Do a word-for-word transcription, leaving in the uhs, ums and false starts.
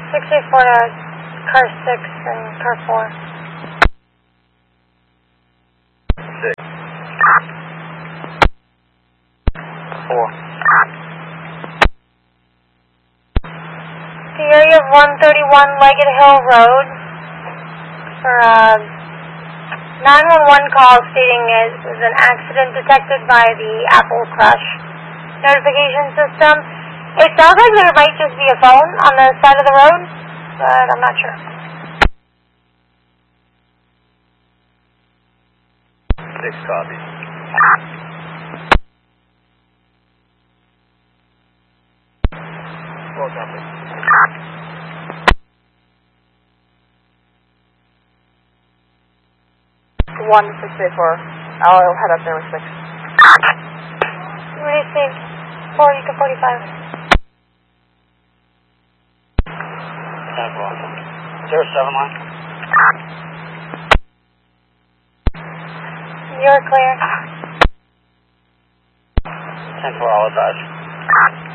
six eight four to car six and car four. Six. Four. The area of one thirty-one Leggett Hill Road for a nine one one call stating it was an accident detected by the Apple Crush notification system. It sounds like there might just be a phone on the side of the road, but I'm not sure. Six copies. Four copies. One six eight four. I'll head up there with six. Received forty to forty-five. Ten four. Zero seven line. You're clear. Ten four. All advised.